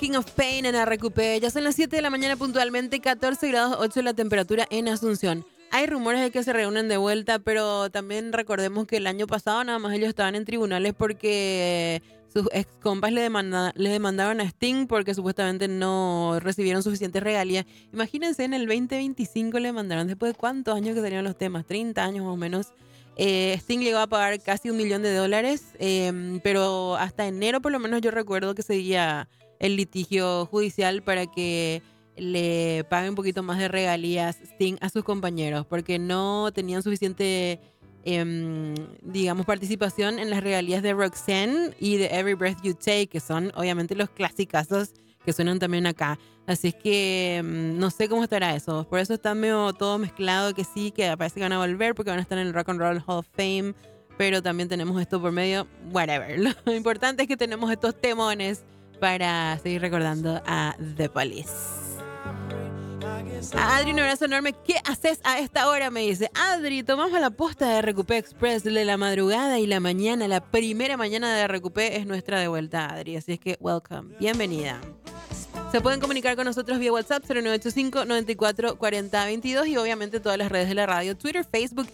King of Pain en RQP. Ya son las 7 de la mañana puntualmente, 14 grados 8 la temperatura en Asunción. Hay rumores de que se reúnen de vuelta, pero también recordemos que el año pasado nada más ellos estaban en tribunales porque sus ex compas le demandaron a Sting porque supuestamente no recibieron suficientes regalías. Imagínense, en el 2025 le mandaron, después de cuántos años que salieron los temas, 30 años más o menos. Sting llegó a pagar casi $1 millón, pero hasta enero por lo menos yo recuerdo que seguía el litigio judicial para que le pague un poquito más de regalías Sting a sus compañeros, porque no tenían suficiente, digamos, participación en las regalías de Roxanne y de Every Breath You Take, que son obviamente los clasicazos que suenan también acá. Así es que no sé cómo estará eso. Por eso está medio todo mezclado, que sí, que parece que van a volver porque van a estar en el Rock and Roll Hall of Fame, pero también tenemos esto por medio, whatever. Lo importante es que tenemos estos temones para seguir recordando a The Police. A Adri, un abrazo enorme. ¿Qué haces a esta hora? Me dice Adri, tomamos la posta de RQP Express de la madrugada y la mañana. La primera mañana de RQP es nuestra de vuelta, Adri. Así es que welcome, bienvenida. Se pueden comunicar con nosotros vía WhatsApp 0985 94 40 22 y obviamente todas las redes de la radio, Twitter, Facebook,